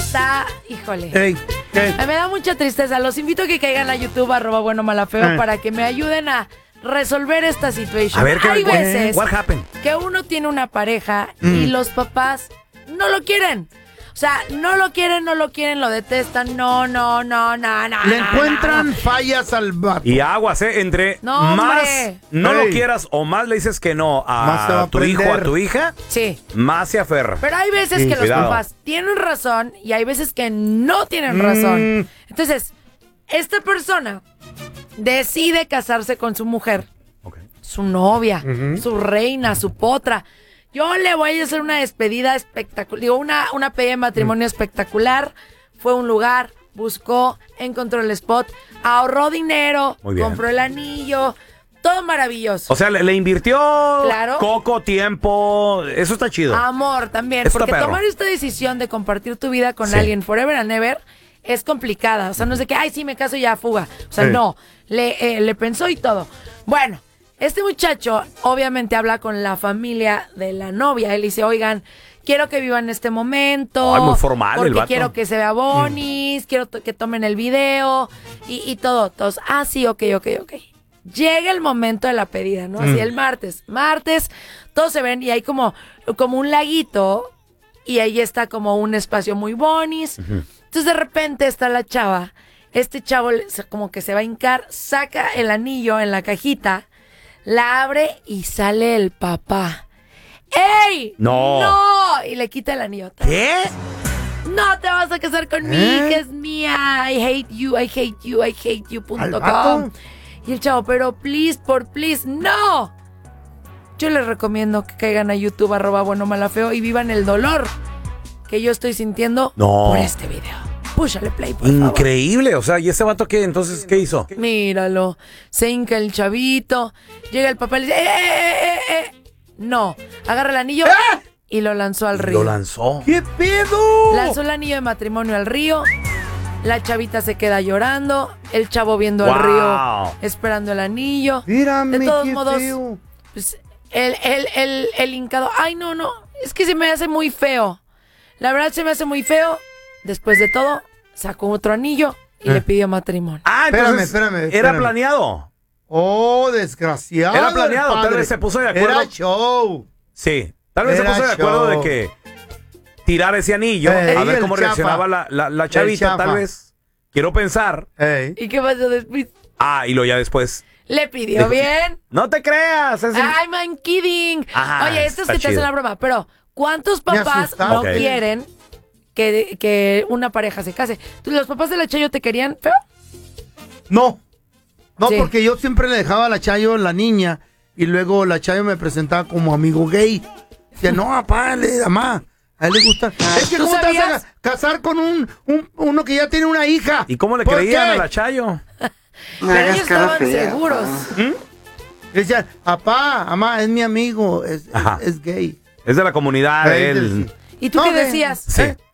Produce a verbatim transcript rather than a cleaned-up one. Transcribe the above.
está, híjole. Ey, ey. Me da mucha tristeza. Los invito a que caigan a YouTube, arroba bueno mala feo, Eh. para que me ayuden a resolver esta situación. A ver, ¿qué Hay what- veces what happened? que uno tiene una pareja Mm. y los papás no lo quieren. O sea, no lo quieren, no lo quieren, lo detestan. No, no, no, no, no. Le no, encuentran no. fallas al vato. Y aguas, ¿eh? Entre No, más hombre. no Ey. lo quieras o más le dices que no Más te va a a tu hijo o prender. a tu hija, Sí. más se aferra. Pero hay veces Sí, que los cuidado. papás tienen razón y hay veces que no tienen Mm. razón. Entonces, esta persona decide casarse con su mujer, Ok. su novia, su reina, su potra. Yo le voy a hacer una despedida espectacular, digo, una, una pedida de matrimonio espectacular. Fue a un lugar, buscó, encontró el spot, ahorró dinero, Muy bien. compró el anillo, todo maravilloso. O sea, le, le invirtió Claro. coco, tiempo, eso está chido. Amor también, Está porque perro. tomar esta decisión de compartir tu vida con Sí. alguien forever and ever es complicada. O sea, no es de que, ay, sí, me caso y ya, fuga. O sea, Sí. no, le, eh, le pensó y todo. Bueno, este muchacho obviamente habla con la familia de la novia. Él dice, oigan, quiero que vivan este momento. Ay, muy formal el porque vato. quiero que se vea bonis, quiero to- que tomen el video y, y todo. Todos, ah, sí, ok, ok, ok. Llega el momento de la pedida, ¿no? Así el martes. Martes, todos se ven y hay como, como un laguito y ahí está como un espacio muy bonis. Entonces de repente está la chava. Este chavo le- se- como que se va a hincar, saca el anillo en la cajita, la abre y sale el papá. ¡Ey! No. ¡No! Y le quita el anillo. ¿Qué? No te vas a casar conmigo, ¿Eh? que es mía. I hate you, I hate you, I hate you punto ¿Al com. vato? Y el chavo, pero please, por please, no. Yo les recomiendo que caigan a YouTube, arroba bueno mala feo, y vivan el dolor que yo estoy sintiendo No. por este video. Púchale play, por favor. Increíble, o sea, ¿y ese vato qué? Entonces, ¿qué hizo? Míralo, se hinca el chavito, llega el papá y le dice, ¡eh, eh, eh, eh! No, agarra el anillo y lo lanzó al río. Lo lanzó. ¿Qué pedo? Lanzó el anillo de matrimonio al río. La chavita se queda llorando. El chavo viendo al Wow. río, esperando el anillo. Mírame, de todos qué modos, feo. pues, el, el, el, el hincado. Ay, no, no. Es que se me hace muy feo. La verdad se me hace muy feo. Después de todo, sacó otro anillo y Eh. le pidió matrimonio. Ah, Espérame, entonces espérame, era espérame. planeado. Oh, desgraciado. Era planeado, el tal padre. vez se puso de acuerdo. Era show. Sí, tal vez Era se puso de acuerdo show. de que tirar ese anillo, Ey, a ver el cómo chafa. reaccionaba la, la, la El chavita, chafa. tal vez. Quiero pensar. Ey. ¿Y qué pasó después? Ah, y lo ya después. Le pidió Dijo, bien. No te creas. es el- I'm I'm kidding. Ajá, Oye, esto es está que te hacen chido. la broma, pero ¿cuántos Me papás asustaste. no Ok. quieren que, que una pareja se case? ¿Tú- ¿Los papás de la Chayo te querían feo? No. No, Sí. porque yo siempre le dejaba a la Chayo la niña y luego la Chayo me presentaba como amigo gay. Decía, no, papá, le, mamá, a él le gusta. Es que ¿Tú ¿cómo te vas a sabías? ca- casar con un, un- uno que ya tiene una hija? ¿Y cómo le ¿Por creían qué? a la Chayo? Pero ellos estaban seguros. Le decían, papá, mamá, es mi amigo, es, Ajá. es, es gay. Es de la comunidad, Ey, él. del- ¿Y tú No, qué de- decías? Sí. ¿Eh?